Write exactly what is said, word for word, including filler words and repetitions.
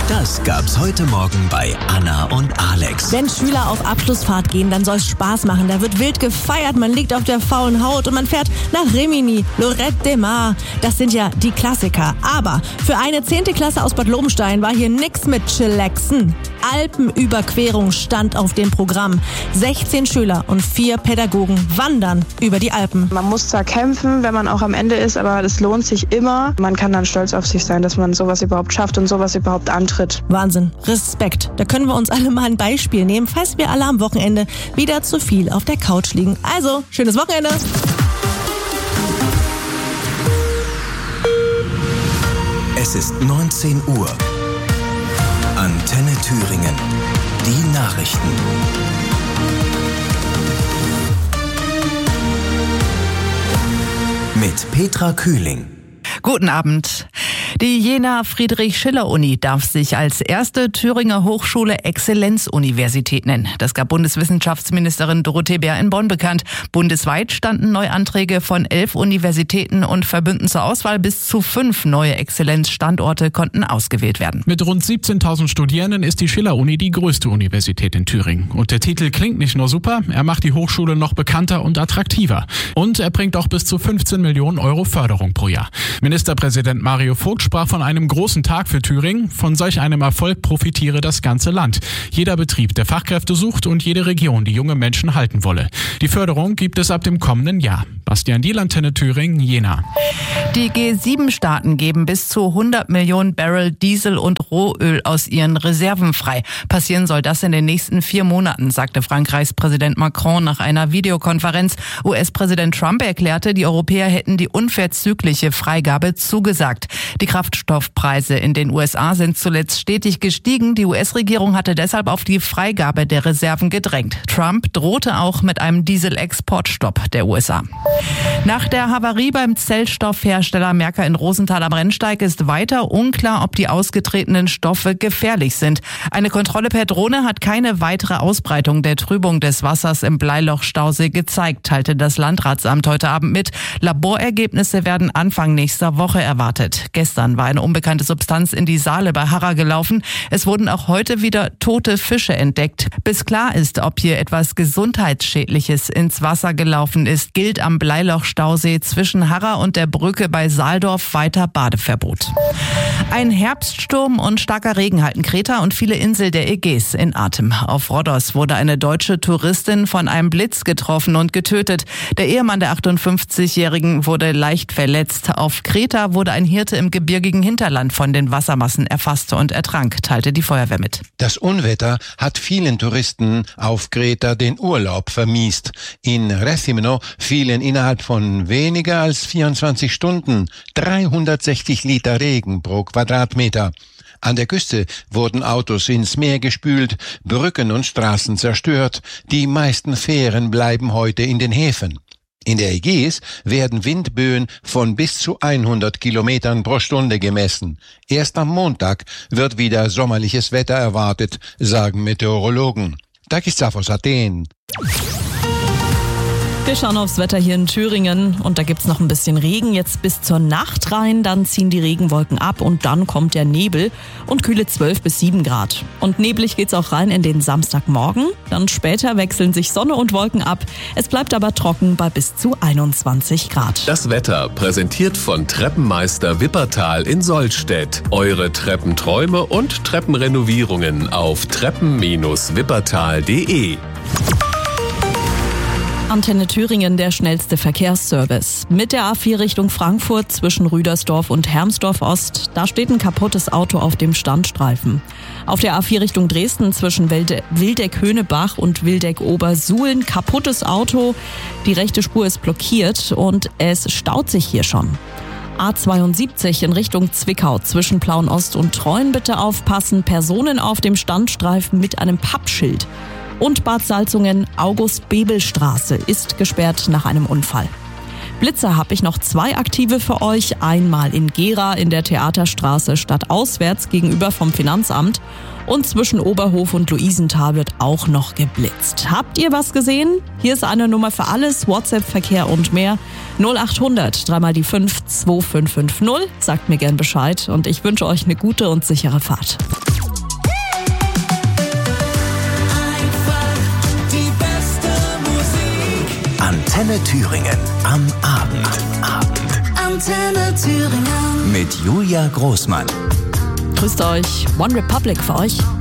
Das gab's heute Morgen bei Anna und Alex. Wenn Schüler auf Abschlussfahrt gehen, dann soll's Spaß machen. Da wird wild gefeiert, man liegt auf der faulen Haut und man fährt nach Rimini, Lorette de Mar. Das sind ja die Klassiker. Aber für eine zehnte Klasse aus Bad Lobenstein war hier nix mit Chillaxen. Alpenüberquerung stand auf dem Programm. sechzehn Schüler und vier Pädagogen wandern über die Alpen. Man muss zwar kämpfen, wenn man auch am Ende ist, aber es lohnt sich immer. Man kann dann stolz auf sich sein, dass man sowas überhaupt schafft und sowas überhaupt antritt. Wahnsinn, Respekt. Da können wir uns alle mal ein Beispiel nehmen, falls wir alle am Wochenende wieder zu viel auf der Couch liegen. Also, schönes Wochenende. Es ist neunzehn Uhr. Antenne Thüringen. Die Nachrichten. Mit Petra Kühling. Guten Abend. Die Jena Friedrich-Schiller-Uni darf sich als erste Thüringer Hochschule Exzellenzuniversität nennen. Das gab Bundeswissenschaftsministerin Dorothee Bär in Bonn bekannt. Bundesweit standen Neuanträge von elf Universitäten und Verbünden zur Auswahl. Bis zu fünf neue Exzellenzstandorte konnten ausgewählt werden. Mit rund siebzehntausend Studierenden ist die Schiller-Uni die größte Universität in Thüringen. Und der Titel klingt nicht nur super, er macht die Hochschule noch bekannter und attraktiver. Und er bringt auch bis zu fünfzehn Millionen Euro Förderung pro Jahr. Ministerpräsident Mario Vogt sprach von einem großen Tag für Thüringen. Von solch einem Erfolg profitiere das ganze Land. Jeder Betrieb, der Fachkräfte sucht und jede Region, die junge Menschen halten wolle. Die Förderung gibt es ab dem kommenden Jahr. Bastian Diel, Antenne Thüringen, Jena. Die G sieben Staaten geben bis zu hundert Millionen Barrel Diesel und Rohöl aus ihren Reserven frei. Passieren soll das in den nächsten vier Monaten, sagte Frankreichs Präsident Macron nach einer Videokonferenz. U S-Präsident Trump erklärte, die Europäer hätten die unverzügliche Freigabe zugesagt. Die Kraftstoffpreise in den U S A sind zuletzt stetig gestiegen. Die U S-Regierung hatte deshalb auf die Freigabe der Reserven gedrängt. Trump drohte auch mit einem Dieselexportstopp der U S A. Nach der Havarie beim Zellstoffhersteller Merker in Rosenthal am Rennsteig ist weiter unklar, ob die ausgetretenen Stoffe gefährlich sind. Eine Kontrolle per Drohne hat keine weitere Ausbreitung der Trübung des Wassers im Bleiloch-Stausee gezeigt, teilte das Landratsamt heute Abend mit. Laborergebnisse werden Anfang nächster Woche erwartet. Gestern war eine unbekannte Substanz in die Saale bei Harra gelaufen. Es wurden auch heute wieder tote Fische entdeckt. Bis klar ist, ob hier etwas Gesundheitsschädliches ins Wasser gelaufen ist, gilt am Bleiloch-Stausee zwischen Harra und der Brücke bei Saaldorf weiter Badeverbot. Ein Herbststurm und starker Regen halten Kreta und viele Inseln der Ägäis in Atem. Auf Rhodos wurde eine deutsche Touristin von einem Blitz getroffen und getötet. Der Ehemann der achtundfünfzigjährigen wurde leicht verletzt. Auf Kreta wurde ein Hirte im gebirgigen Hinterland von den Wassermassen erfasst und ertrank, teilte die Feuerwehr mit. Das Unwetter hat vielen Touristen auf Kreta den Urlaub vermiest. In Rethymno fielen innerhalb von weniger als vierundzwanzig Stunden dreihundertsechzig Liter Regen pro Quadratmeter. An der Küste wurden Autos ins Meer gespült, Brücken und Straßen zerstört. Die meisten Fähren bleiben heute in den Häfen. In der Ägäis werden Windböen von bis zu hundert Kilometern pro Stunde gemessen. Erst am Montag wird wieder sommerliches Wetter erwartet, sagen Meteorologen. Takis Zafos, Athen. Wir schauen aufs Wetter hier in Thüringen und da gibt's noch ein bisschen Regen jetzt bis zur Nacht rein, dann ziehen die Regenwolken ab und dann kommt der Nebel und kühle zwölf bis sieben Grad. Und neblig geht's auch rein in den Samstagmorgen, dann später wechseln sich Sonne und Wolken ab. Es bleibt aber trocken bei bis zu einundzwanzig Grad. Das Wetter präsentiert von Treppenmeister Wippertal in Sollstedt. Eure Treppenträume und Treppenrenovierungen auf treppen Bindestrich wippertal punkt de. Antenne Thüringen, der schnellste Verkehrsservice. Mit der A vier Richtung Frankfurt zwischen Rüdersdorf und Hermsdorf Ost, da steht ein kaputtes Auto auf dem Standstreifen. Auf der A vier Richtung Dresden zwischen Wildeck-Höhnebach und Wildeck-Obersuhlen, kaputtes Auto. Die rechte Spur ist blockiert und es staut sich hier schon. A zweiundsiebzig in Richtung Zwickau zwischen Plauen-Ost und Treuen bitte aufpassen. Personen auf dem Standstreifen mit einem Pappschild. Und Bad Salzungen, August-Bebel-Straße ist gesperrt nach einem Unfall. Blitzer habe ich noch zwei aktive für euch. Einmal in Gera in der Theaterstraße stadtauswärts gegenüber vom Finanzamt. Und zwischen Oberhof und Luisenthal wird auch noch geblitzt. Habt ihr was gesehen? Hier ist eine Nummer für alles, WhatsApp-Verkehr und mehr. null achthundert, dreimal die fünf, zwei fünf fünf null. Sagt mir gern Bescheid und ich wünsche euch eine gute und sichere Fahrt. Antenne Thüringen am Abend. Abend. Antenne Thüringen. Mit Julia Großmann. Grüßt euch. One Republic für euch.